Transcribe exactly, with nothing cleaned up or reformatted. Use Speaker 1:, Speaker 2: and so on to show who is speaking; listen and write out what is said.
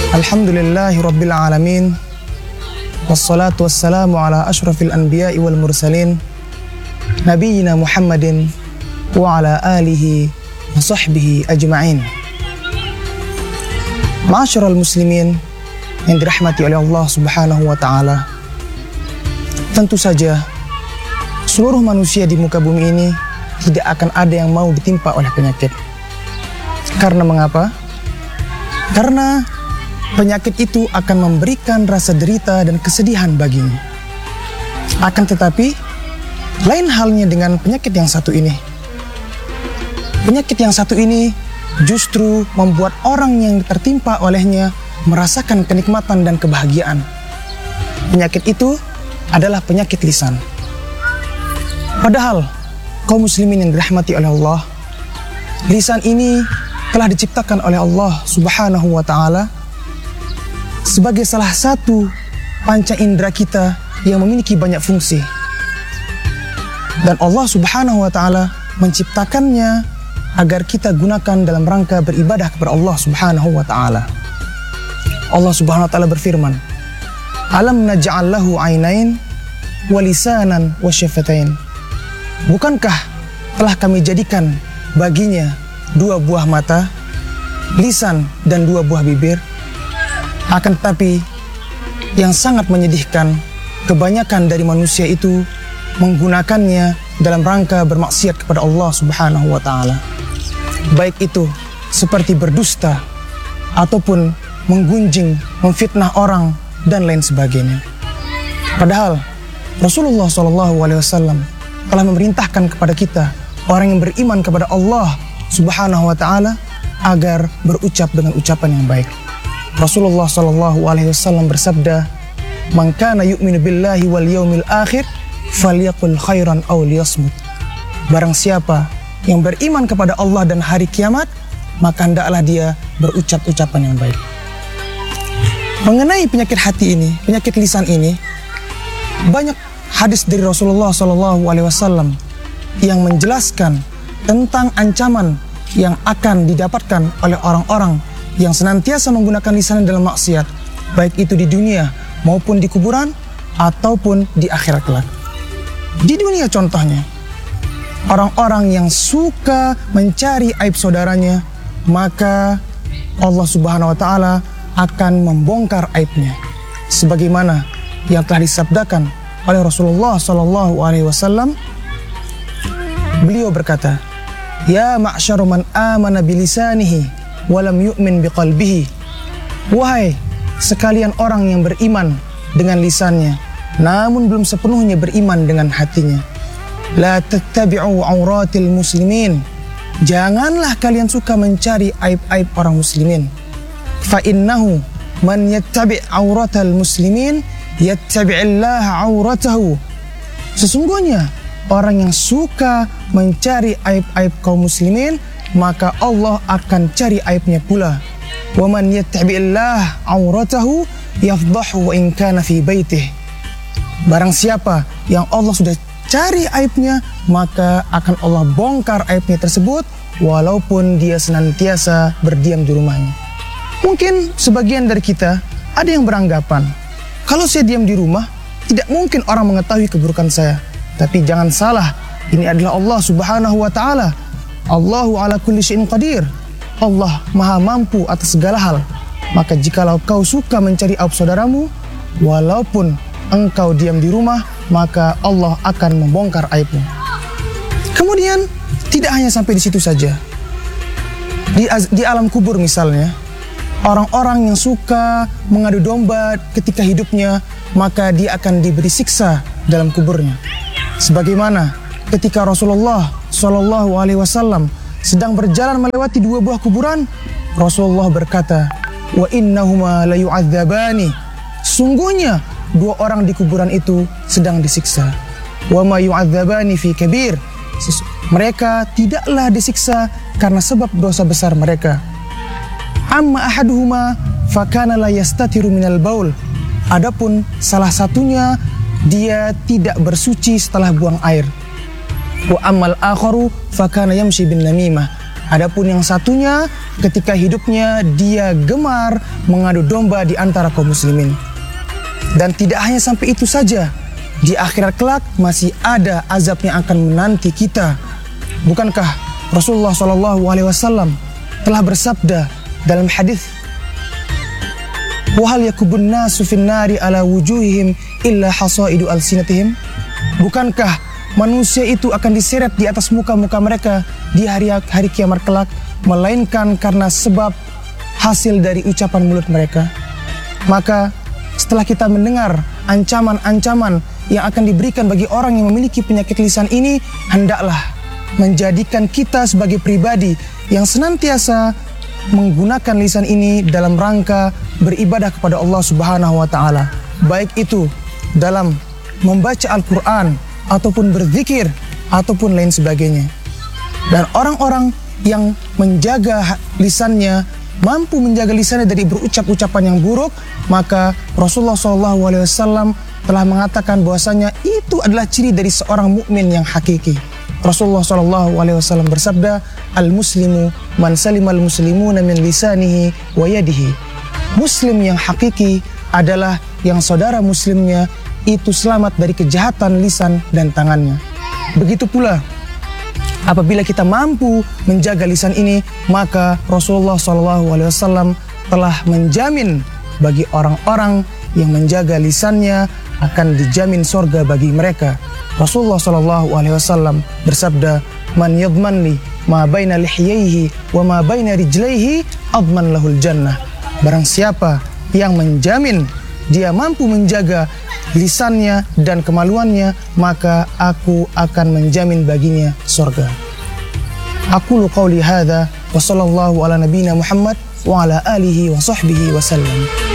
Speaker 1: Alhamdulillahi Rabbil Alamin. Wassalatu wassalamu ala ashrafil anbiya'i wal mursalin Nabiyyina Muhammadin wa ala alihi wa sahbihi ajma'in. Ma'asyiral muslimin yang dirahmati oleh Allah subhanahu wa ta'ala, tentu saja seluruh manusia di muka bumi ini tidak akan ada yang mau ditimpa oleh penyakit. Karena mengapa? Karena penyakit itu akan memberikan rasa derita dan kesedihan baginya. Akan tetapi, lain halnya dengan penyakit yang satu ini. Penyakit yang satu ini justru membuat orang yang tertimpa olehnya merasakan kenikmatan dan kebahagiaan. Penyakit itu adalah penyakit lisan. Padahal, kaum muslimin yang dirahmati oleh Allah, lisan ini telah diciptakan oleh Allah subhanahu wa ta'ala sebagai salah satu panca indera kita yang memiliki banyak fungsi. Dan Allah subhanahu wa ta'ala menciptakannya agar kita gunakan dalam rangka beribadah kepada Allah subhanahu wa ta'ala. Allah subhanahu wa ta'ala berfirman, Alam naj'al lahu ainain wa lisanan wa syafatain. Bukankah telah kami jadikan baginya dua buah mata, lisan dan dua buah bibir? Akan tetapi yang sangat menyedihkan, kebanyakan dari manusia itu menggunakannya dalam rangka bermaksiat kepada Allah subhanahu wa ta'ala. Baik itu seperti berdusta ataupun menggunjing, memfitnah orang dan lain sebagainya. Padahal Rasulullah shallallahu alaihi wasallam telah memerintahkan kepada kita, orang yang beriman kepada Allah subhanahu wa ta'ala, agar berucap dengan ucapan yang baik. Rasulullah shallallahu alaihi wasallam bersabda, Man kana yu'minu billahi wal yaumil akhir falyaqul khairan aw liyasmut. Barang siapa yang beriman kepada Allah dan hari kiamat, maka hendaklah dia berucap ucapan yang baik. Mengenai penyakit hati ini, penyakit lisan ini, banyak hadis dari Rasulullah shallallahu alaihi wasallam yang menjelaskan tentang ancaman yang akan didapatkan oleh orang-orang yang senantiasa menggunakan lisan dalam maksiat, baik itu di dunia maupun di kuburan ataupun di akhirat kelak. Di dunia contohnya, orang-orang yang suka mencari aib saudaranya, maka Allah subhanahu wa ta'ala akan membongkar aibnya. Sebagaimana yang telah disabdakan oleh Rasulullah sallallahu alaihi wasallam, beliau berkata, Ya ma'syaru man amana bilisanihi walam yu'min biqalbihi. Wahai sekalian orang yang beriman dengan lisannya, namun belum sepenuhnya beriman dengan hatinya. La tattabi'u auratil muslimin. Janganlah kalian suka mencari aib-aib orang muslimin. Fa innahu man yattabi' auratal muslimin yattabi'illaha auratahu. Sesungguhnya orang yang suka mencari aib-aib kaum muslimin, maka Allah akan cari aibnya pula. Wa man yattabi'illaha auratahu yafdahu wa in kana fi baitih. Barang siapa yang Allah sudah cari aibnya, maka akan Allah bongkar aibnya tersebut walaupun dia senantiasa berdiam di rumahnya. Mungkin sebagian dari kita ada yang beranggapan, kalau saya diam di rumah, tidak mungkin orang mengetahui keburukan saya. Tapi jangan salah, ini adalah Allah subhanahu wa ta'ala. Allahu ala kulli syai'in qadir. Allah maha mampu atas segala hal. Maka jikalau kau suka mencari aib saudaramu, walaupun engkau diam di rumah, maka Allah akan membongkar aibmu. Kemudian tidak hanya sampai di situ saja. Di, di alam kubur misalnya, orang-orang yang suka mengadu domba ketika hidupnya, maka dia akan diberi siksa dalam kuburnya. Sebagaimana ketika Rasulullah shallallahu alaihi wasallam sedang berjalan melewati dua buah kuburan, Rasulullah berkata, Wa innahuma la yu'adzabani. Sungguhnya dua orang di kuburan itu sedang disiksa. Wa ma yu'adzabani fi kabir. Mereka tidaklah disiksa karena sebab dosa besar mereka. Amma ahaduhuma fakana la yastatiru minal baul. Adapun salah satunya, dia tidak bersuci setelah buang air. Wa ammal akharu fakana yamshi bin namimah. Adapun yang satunya, ketika hidupnya dia gemar mengadu domba di antara kaum muslimin. Dan tidak hanya sampai itu saja, di akhirat kelak masih ada azab yang akan menanti kita. Bukankah Rasulullah shallallahu alaihi wasallam telah bersabda dalam hadis, "Wahal yakubun nasu fin nari ala wujuhihim illa hasaidu alsinatihim?" Bukankah manusia itu akan diseret di atas muka-muka mereka di hari hari kiamat kelak, melainkan karena sebab hasil dari ucapan mulut mereka? Maka setelah kita mendengar ancaman-ancaman yang akan diberikan bagi orang yang memiliki penyakit lisan ini, hendaklah menjadikan kita sebagai pribadi yang senantiasa menggunakan lisan ini dalam rangka beribadah kepada Allah Subhanahu wa taala, baik itu dalam membaca Al-Qur'an ataupun berzikir ataupun lain sebagainya. Dan orang-orang yang menjaga lisannya, mampu menjaga lisannya dari berucap ucapan yang buruk, maka Rasulullah shallallahu alaihi wasallam telah mengatakan bahwasanya itu adalah ciri dari seorang mukmin yang hakiki. Rasulullah shallallahu alaihi wasallam bersabda, "Al-muslimu man salimal muslimuna min lisanihi wa yadihi." Muslim yang hakiki adalah yang saudara muslimnya itu selamat dari kejahatan lisan dan tangannya. Begitu pula apabila kita mampu menjaga lisan ini, maka Rasulullah shallallahu alaihi wasallam telah menjamin bagi orang-orang yang menjaga lisannya akan dijamin surga bagi mereka. Rasulullah shallallahu alaihi wasallam bersabda, "Man yadman li ma baina lihiyaihi wa ma baina rijlaihi adman lahul jannah." Barang siapa yang menjamin dia mampu menjaga lisannya dan kemaluannya, maka aku akan menjamin baginya surga. Aqulu qawli hadza wa sallallahu ala nabiyyina Muhammad wa ala alihi wa sahbihi wa sallam.